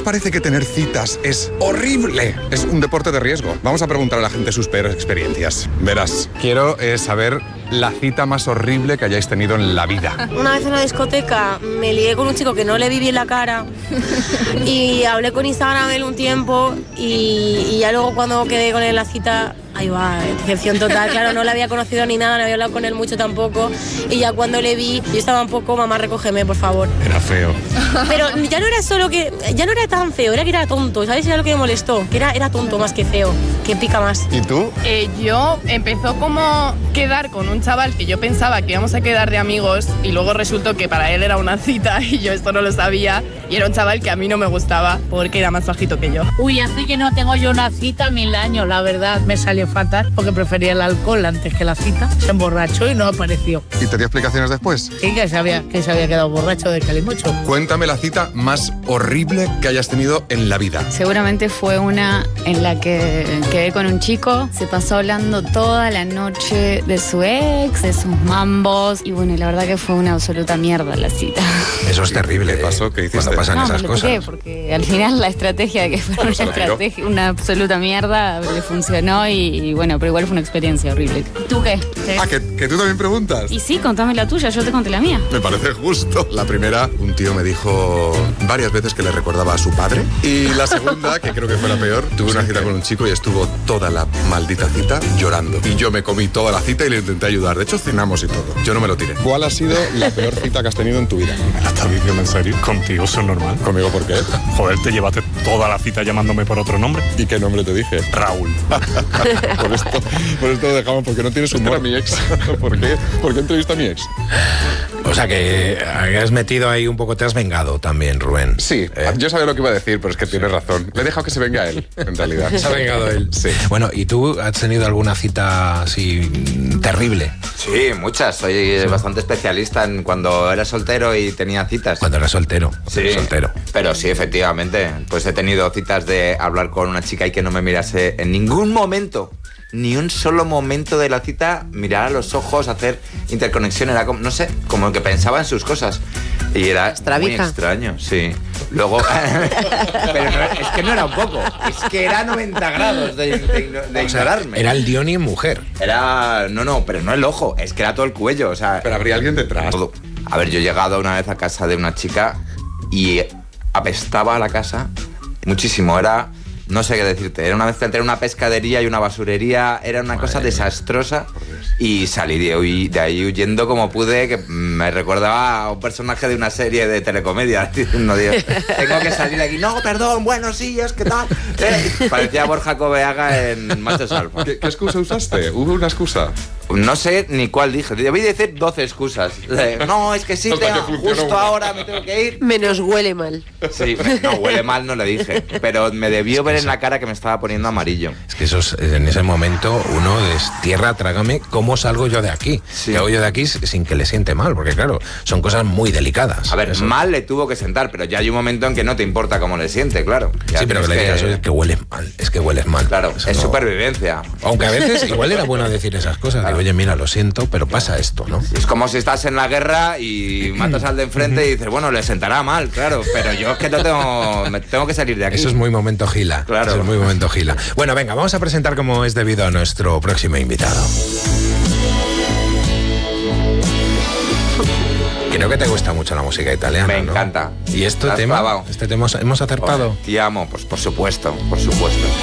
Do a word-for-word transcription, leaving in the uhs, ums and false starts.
parece que tener citas es horrible? Es un deporte de riesgo. Vamos a preguntar a la gente sus peores experiencias. Verás, quiero eh, saber la cita más horrible que hayáis tenido en la vida. Una vez en una discoteca me lié con un chico que no le vi bien la cara y hablé con Instagram él un tiempo y, y ya luego cuando quedé con él en la cita, ahí va, decepción total. Claro, no le había conocido ni nada, no había hablado con él mucho tampoco y ya cuando le vi, yo estaba un poco, mamá, recógeme, por favor. Era feo. Pero ya no era solo que, ya no era tan feo, era que era tonto, ¿sabes? Era lo que me molestó, que era, era tonto más que feo, que pica más. ¿Y tú? Eh, yo empezó como quedar con un chaval que yo pensaba que íbamos a quedar de amigos y luego resultó que para él era una cita y yo esto no lo sabía y era un chaval que a mí no me gustaba porque era más bajito que yo. Uy, así que no tengo yo una cita mil años, la verdad, me salió fatal porque prefería el alcohol antes que la cita. Se emborrachó y no apareció. ¿Y te dio explicaciones después? Sí, que se había, que se había quedado borracho de calimocho. Cuéntame la cita más horrible que hayas tenido en la vida. Seguramente fue una en la que quedé con un chico, se pasó hablando toda la noche de su ex, de sus mambos y bueno, la verdad que fue una absoluta mierda la cita. Eso es terrible. ¿Qué pasó? ¿Qué hiciste? Cuando pasan No, esas me lo cosas. tiré, porque al final la estrategia de que fuera una ¿Se lo tiró? estrategia, una absoluta mierda, le funcionó y, y bueno, pero igual fue una experiencia horrible. ¿Tú qué? Ah, ¿que, que tú también preguntas. Y sí, contame la tuya, yo te conté la mía. Me parece justo. La primera, un tío me dijo varias veces que le recordaba a su padre. Y la segunda, que creo que fue la peor, tuve una cita con un chico y estuvo toda la maldita cita llorando. Y yo me comí toda la cita y le intenté ayudar. De hecho, cenamos y todo. Yo no me lo tiré. ¿Cuál ha sido la peor cita que has tenido en tu vida? ¿Me la estás diciendo en serio? ¿Contigo eso es normal? ¿Conmigo por qué? Joder, te llevaste toda la cita llamándome por otro nombre. ¿Y qué nombre te dije? Raúl. por, esto, por esto lo dejamos, porque no tienes humor. Era mi ex. ¿Por qué? ¿Por qué entrevista a mi ex? O sea que has metido ahí un poco, te has vengado también, Rubén. Sí, ¿Eh? yo sabía lo que iba a decir, pero es que sí. Tienes razón. Le he dejado que se venga él, en realidad. Se ha vengado él. Sí. Bueno, ¿y tú has tenido alguna cita así terrible? Sí, muchas. Soy sí. bastante especialista en cuando era soltero y tenía citas. Cuando eras soltero. Sí, soltero. Pero sí, efectivamente. Pues he tenido citas de hablar con una chica y que no me mirase en ningún momento. Ni un solo momento de la cita, mirar a los ojos, hacer interconexión, era como, no sé, como que pensaba en sus cosas. Y era muy extraño, sí. Luego, pero no, es que no era un poco, es que era noventa grados de, de, de o sea, ignorarme. Era el Diony en mujer. Era, no, no, pero no el ojo, es que era todo el cuello, o sea. Pero habría alguien detrás. Todo. A ver, yo he llegado una vez a casa de una chica y apestaba a la casa muchísimo, era... No sé qué decirte, era una mezcla entre una pescadería y una basurería, era una Madre cosa desastrosa y salí de, de ahí huyendo como pude, que me recordaba a un personaje de una serie de telecomedia, diciendo, Dios, tengo que salir de aquí, no, perdón, bueno, sí, es que tal, eh, parecía Borja Coveaga en Machos Alfa. ¿Qué, ¿Qué excusa usaste? ¿Hubo una excusa? No sé ni cuál dije, debí decir doce excusas. No, es que sí, tengo, justo una. Ahora me tengo que ir. Menos huele mal. Sí, no, huele mal no le dije, pero me debió ver en la cara que me estaba poniendo amarillo. Es que eso es, en ese momento uno es tierra, trágame, ¿cómo salgo yo de aquí? Sí. ¿Qué hago yo de aquí sin que le siente mal? Porque claro, son cosas muy delicadas. A ver, eso. Mal le tuvo que sentar, pero ya hay un momento en que no te importa cómo le siente, claro. Ya sí, pero que le digas, oye, es que hueles mal, es que hueles mal. Claro, eso es no... supervivencia. Aunque a veces igual era bueno decir esas cosas, claro. Digo, oye, mira, lo siento, pero pasa esto, ¿no? Es como si estás en la guerra y matas al de enfrente y dices, bueno, le sentará mal, claro, pero yo es que no tengo, me tengo que salir de aquí. Eso es muy momento gila. Claro. Eso es muy momento gila. Bueno, venga, vamos a presentar como es debido a nuestro próximo invitado. Creo que te gusta mucho la música italiana, Me ¿no? encanta. ¿Y este tema? Este tema hemos, hemos acertado. Oh, te amo, pues por supuesto, por supuesto.